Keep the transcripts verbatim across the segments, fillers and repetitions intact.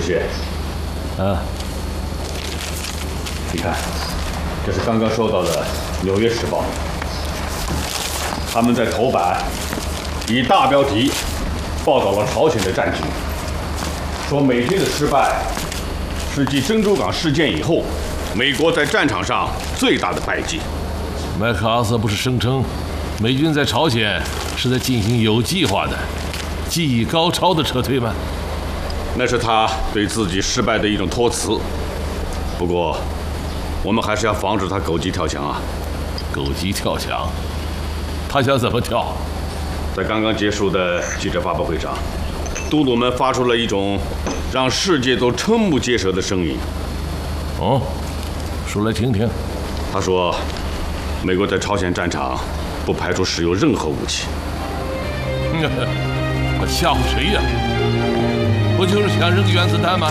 席， 啊， 你看，这是刚刚收到的《纽约时报》，他们在头版以大标题报道了朝鲜的战局，说美军的失败是继珍珠港事件以后，美国在战场上最大的败绩。 麦克阿瑟不是声称，美军在朝鲜是在进行有计划的、技艺高超的撤退吗？ 那是他对自己失败的一种托词。不过，我们还是要防止他狗急跳墙啊！ 狗急跳墙？他想怎么跳？ 在刚刚结束的记者发布会上，都鲁门发出了一种让世界都瞠目结舌的声音。 哦，说来听听。 他说，美国在朝鲜战场不排除使用任何武器。 他吓唬谁呀？不就是想扔原子弹吗？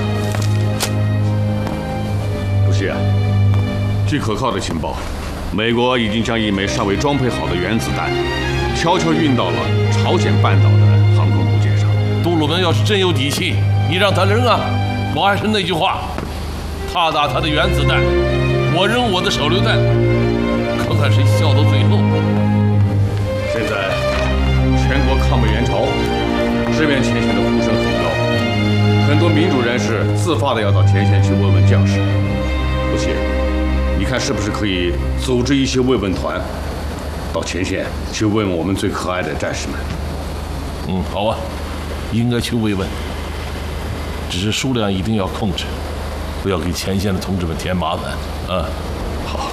主席，据可靠的情报，美国已经将一枚尚未装配好的原子弹悄悄运到了朝鲜半岛的航空母舰上。 杜鲁门要是真有底气，你让他扔啊！我还是那句话，他打他的原子弹，我扔我的手榴弹，看看谁笑到最后。 现在全国抗美援朝、支援前线的呼声很高，很多民主人士自发的要到前线去慰问将士。不行，你看是不是可以组织一些慰问团，到前线去慰问我们最可爱的战士们？ 嗯，好啊，应该去慰问，只是数量一定要控制，不要给前线的同志们添麻烦啊。 好。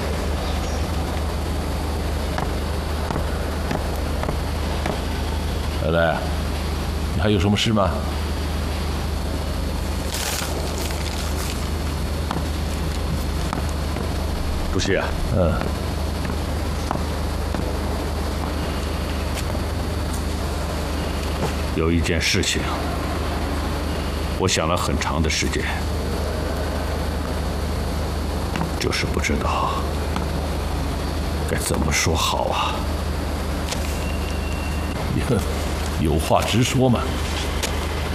来来，你还有什么事吗？ 主席啊， 嗯， 有一件事情，我想了很长的时间，就是不知道该怎么说好啊。 有话直说嘛。